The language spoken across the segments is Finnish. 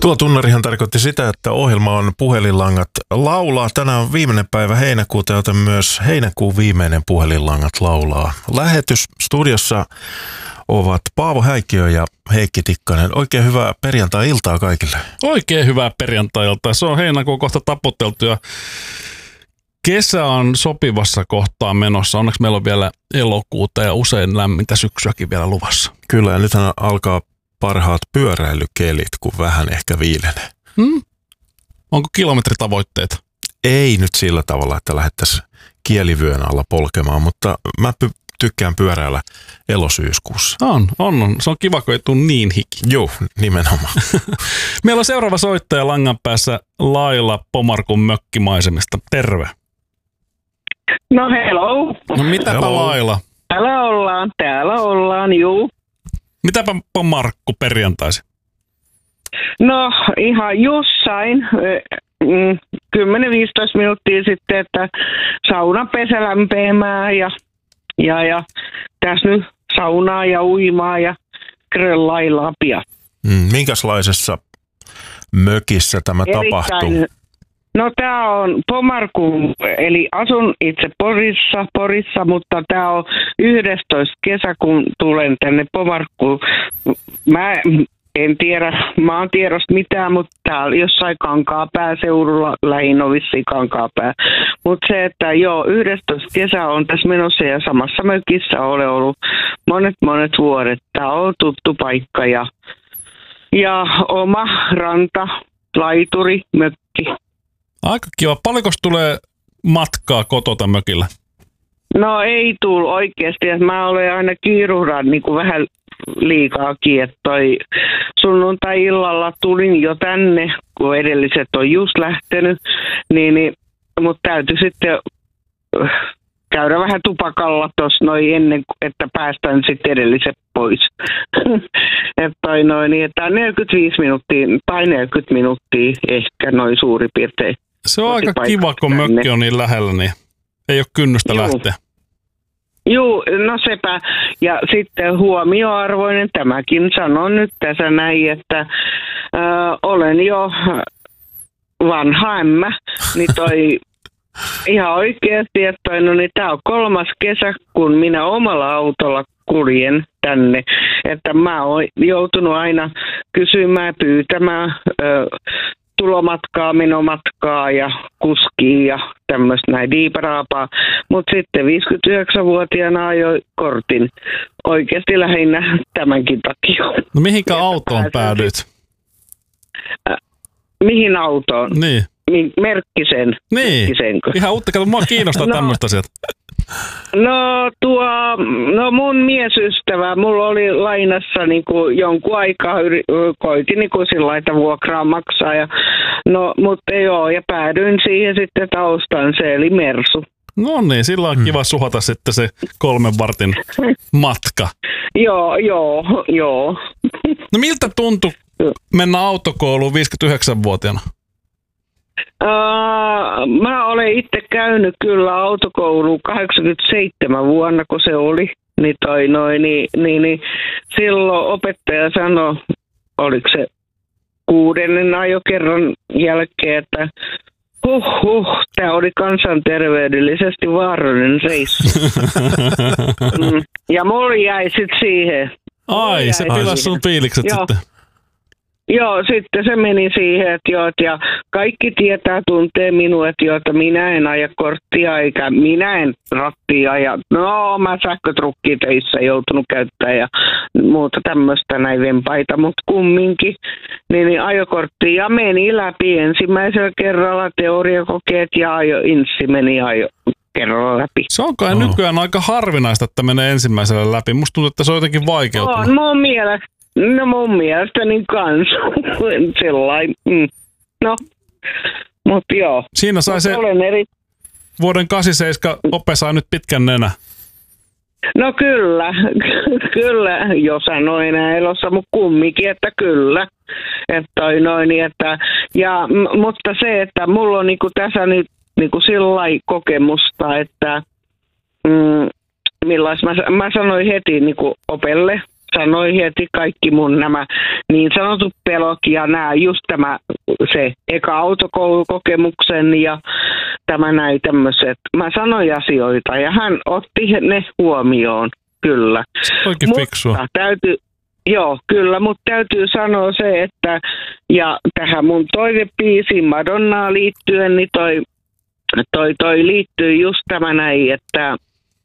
Tuo tunnarihan tarkoitti sitä, että ohjelma on Puhelinlangat laulaa. Tänään on viimeinen päivä heinäkuuta, joten myös heinäkuun viimeinen Puhelinlangat laulaa. Lähetys studiossa ovat Paavo Häikkiö ja Heikki Tikkanen. Oikein hyvää perjantai-iltaa kaikille. Oikein hyvää perjantai-iltaa. Se on heinäkuun kohta taputeltu ja kesä on sopivassa kohtaa menossa. Onneksi meillä on vielä elokuuta ja usein lämmintä syksyäkin vielä luvassa. Kyllä, ja nythän alkaa parhaat pyöräilykelit, kun vähän ehkä viilenee. Onko kilometritavoitteet? Ei nyt sillä tavalla, että lähdettäisiin kielivyön alla polkemaan, mutta mä tykkään pyöräillä elosyyskuussa. On. Se on kiva, kun ei tule niin hiki. Joo, nimenomaan. Meillä on seuraava soittaja langan päässä Laila Pomarkun mökkimaisemista. Terve. No hello. No mitäpä Hello. Laila? Täällä ollaan, juu. Mitäpä Pomarkku perjantaisin? No ihan jossain, 10-15 minuuttia sitten, että saunan pesä lämpeämään ja tässä nyt saunaa ja uimaa ja gröllaillaan pian. Minkälaisessa mökissä tämä tapahtuu? No tämä on Pomarkun, eli asun itse Porissa, mutta tämä on 11. kesä, kun tulen tänne Pomarkkuun. Mä en tiedä maan tiedosta mitään, mutta täällä jossain Kankaanpää seudulla, lähinnä vissiin Kankaanpää. Mutta se, että 11. kesä on tässä menossa ja samassa mökissä olen ollut monet vuodet. Tämä on tuttu paikka ja oma ranta, laituri, mökki. Aika kiva. Paljonko tulee matkaa kotota mökillä? No ei tullut oikeasti, että mä olen aina kiiruhdan niin kuin vähän liikaakin, että toi sunnuntai-illalla tulin jo tänne, kun edelliset on just lähtenyt, mutta täytyy sitten käydä vähän tupakalla tuossa noin ennen, että päästään sitten edelliset pois. Että 45 minuuttia tai 40 minuuttia ehkä noin suurin piirtein. Se on aika kiva, kun mökki on niin lähellä, niin ei ole kynnystä lähteä. Joo, no sepä. Ja sitten huomioarvoinen tämäkin sanon nyt tässä näin, että olen jo vanha ämmä, niin toi ihan oikeasti, että tämä on 3. kesä, kun minä omalla autolla kuljen tänne, että mä oon joutunut aina kysymään, pyytämään tulomatkaa, menomatkaa ja kuskia ja tämmöistä näin diiparaapaa. Mutta sitten 59-vuotiaana ajoi kortin oikeasti lähinnä tämänkin takia. No mihinkä autoon päädyit? Mihin autoon? Niin. Merkkisen. Niin. Merkkisenkö? Ihan uutta, kato, mua kiinnostaa tämmöistä asiat. No mun miesystävä, mulla oli lainassa niinku jonkun aikaa, koitin niinku sillä että vuokraa maksaa. Mutta joo, ja päädyin siihen sitten taustaan, se eli Mersu. No niin, sillä on kiva suhata sitten se 3 vartin matka. Joo. No miltä tuntui mennä autokouluun 59-vuotiaana? Mä olen itse käynyt kyllä autokouluun 87 vuonna, kun se oli. Niin silloin opettaja sanoi, oliko se 6. ajokerran jälkeen, että tämä oli kansanterveydellisesti vaarallinen reissu. Ja mulla jäi sitten siihen. Ai, se pilasi sun fiilikset sitten. Joo, sitten se meni siihen, että kaikki tuntee minua, että minä en aja korttia eikä minä en rattia aja. No, mä sähkötrukkia teissä joutunut käyttämään ja muuta tämmöistä näin vempaita, mutta kumminkin. Niin ajokortti ja meni läpi ensimmäisellä kerralla teoriakokeet ja inssi meni kerralla läpi. Se on kai nykyään aika harvinaista, että menee ensimmäisellä läpi. Musta tuntuu, että se on jotenkin vaikeutunut. On mun mielestäni kanssa. Sellainen. No, mutta joo. Siinä sai se vuoden 87 Ope sai nyt pitkän nenä. No kyllä, jo sanoin enää elossa, mutta kumminkin, että kyllä. Mutta se, että mulla on niinku tässä nyt niinku sillai kokemusta, että mä sanoin heti niinku Opelle sanoi heti kaikki mun nämä niin sanotut pelot ja nämä just se eka autokoulukokemuksen ja tämä näin tämmöiset. Mä sanoin asioita ja hän otti ne huomioon, kyllä. Oikein fiksua. Joo, kyllä, mutta täytyy sanoa se, että ja tähän mun toivebiisiin Madonnaan liittyen, niin toi liittyy just tämä näin, että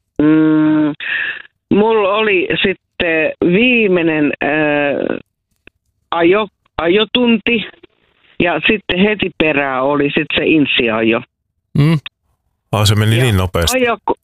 mulla oli sitten viimeinen ajotunti ja sitten heti perään oli sitten se insiajo. Se meni niin nopeasti.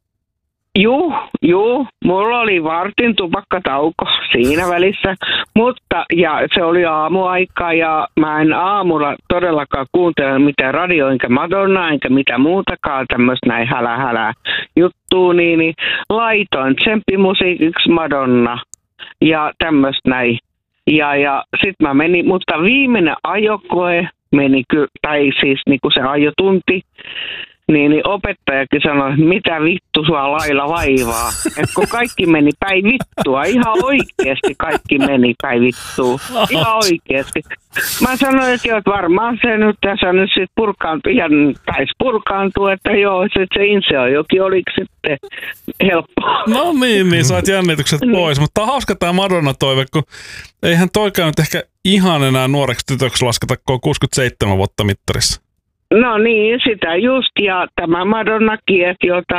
Juu, mulla oli vartin tupakkatauko siinä välissä, ja se oli aamuaika ja mä en aamulla todellakaan kuuntele mitään radio, enkä Madonna, enkä mitään muutakaan tämmöistä näin hälä juttua, niin laitoin tsemppimusiikiksi Madonna ja tämmöistä näin. Ja sit mä menin, mutta viimeinen ajokoe meni tai siis niinku se ajotunti, niin opettajakin sanoi, mitä vittu sua lailla vaivaa. Et kun kaikki meni päin vittua, ihan oikeasti kaikki meni päin vittua. Ihan oikeasti. Mä sanoin, että varmaan se nyt tässä nyt sit purkaantuu, että joo, se inseojoki oliko sitten helppo. No niin, sait jännitykset pois. Mutta on hauska tää Madonna-toive, kun eihän toikaan nyt ehkä ihan enää nuoreksi tytöksi lasketa, kun on 67 vuotta mittarissa. No niin, sitä just, ja tämä Madonna-kiet,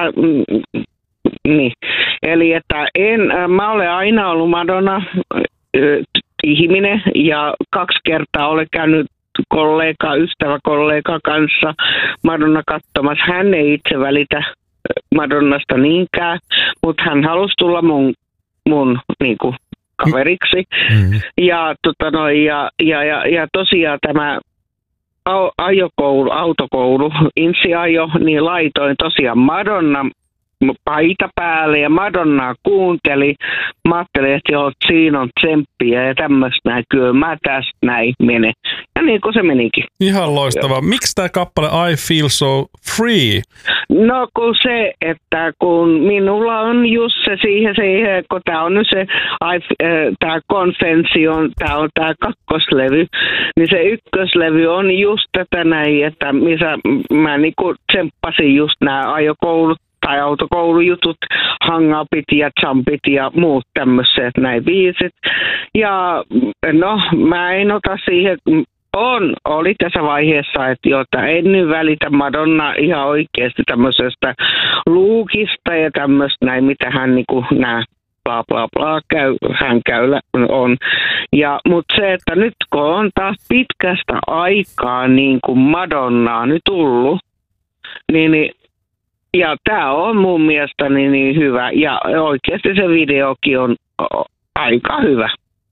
niin. Eli että mä olen aina ollut Madonna ihminen, ja 2 kertaa olen käynyt ystäväkollega kanssa Madonna katsomassa. Hän ei itse välitä Madonnasta niinkään, mutta hän halusi tulla mun niinku kaveriksi. Ja tosiaan tämä autokoulu, insiajo, niin laitoin tosiaan Madonna paita päälle ja Madonnaa kuunteli. Mä ajattelin, että joo, siinä on tsemppiä ja tämmöistä näin, kyllä mä tästä näin menen. Ja niin kuin se menikin. Ihan loistavaa. Miksi tämä kappale I Feel So Free? No kun se, että kun minulla on just se siihen kun tää on nyt se tää Confession, tää on tää 2. levy, niin se 1. levy on just tätä näin, että missä mä niinku tsemppasin just nämä ajokoulut tai autokoulujutut, hangupit ja jumpit ja muut tämmöiset näin biisit. Ja no, mä en ota siihen, oli tässä vaiheessa, että en nyt välitä Madonna ihan oikeasti tämmöisestä luukista ja tämmöistä näin, mitä hän niinku nää bla bla bla hän on. Mutta se, että nyt kun on taas pitkästä aikaa niin kuin Madonnaa nyt tullut, niin ja tämä on mun mielestäni niin hyvä. Ja oikeasti se videokin on aika hyvä.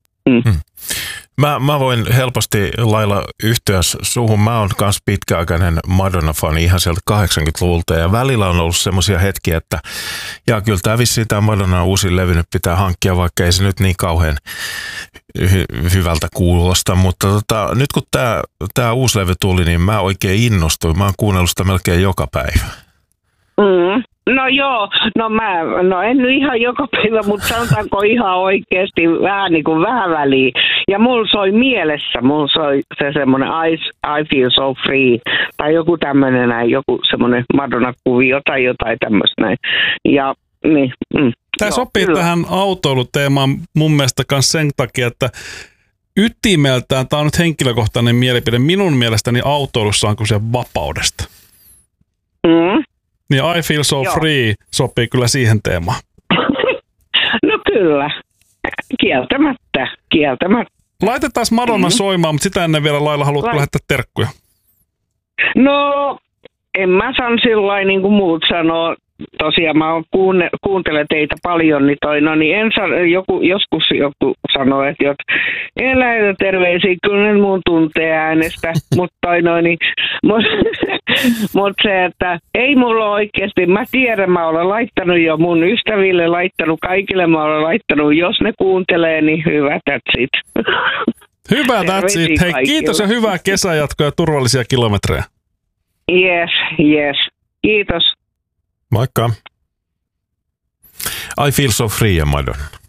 Mä voin helposti Laila yhtyä suhun. Mä oon kans pitkäaikainen Madonna-fani ihan sieltä 80-luvulta. Ja välillä on ollut semmoisia hetkiä, että kyllä tää vissiin tää Madonna uusi levy nyt pitää hankkia, vaikka ei se nyt niin kauhean hyvältä kuulosta. Mutta nyt kun tää uusi levy tuli, niin mä oikein innostuin. Mä oon kuunnellut sitä melkein joka päivä. No joo, no en nyt ihan joka päivä, mutta sanotaanko ihan oikeasti vähän niin kuin vähän väliin. Ja mulla soi se semmoinen I Feel So Free, tai joku tämmöinen näin, joku semmoinen Madonna-kuvio tai jotain tämmöistä näin. Ja niin. Tämä sopii kyllä tähän autoiluteemaan mun mielestä myös sen takia, että ytimeltään, tämä on nyt henkilökohtainen mielipide, minun mielestäni autoilussa on kyse vapaudesta. Niin I Feel So Free sopii kyllä siihen teemaan. No kyllä, kieltämättä. Laitetaan Madonna soimaan, mutta sitä ennen vielä Laila, haluatko lähettää terkkuja? No, en mä sano sillain niin kuin muut sanoo. Tosiaan mä kuuntelen teitä paljon, niin joskus joku sanoo, että en lähetä terveisiä, kyllä ne mun tuntee äänestä, mutta mut se, että ei mulla oikeasti, mä tiedän, mä olen laittanut jo mun ystäville, laittanut kaikille, mä olen laittanut, jos ne kuuntelee, niin hyvä, that's it. Hyvä, that's it. Hei, kiitos ja hyvää kesäjatkoa ja turvallisia kilometrejä. Yes, kiitos. Moikka. I Feel So Free ja Madonna.